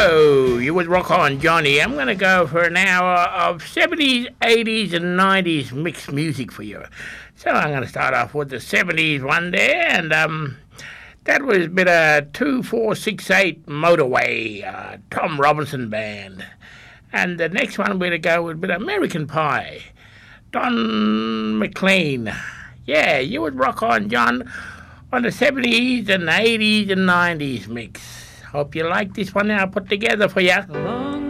Hello, you would rock on, Johnny. I'm going to go for an hour of 70s, 80s, and 90s mixed music for you. So I'm going to start off with the 70s one there, and that was a bit of 2468 Motorway, Tom Robinson Band. And the next one we're going to go with a bit of American Pie, Don McLean. Yeah, you would rock on, John, on the 70s and 80s and 90s mix. Hope you like this one I put together for you.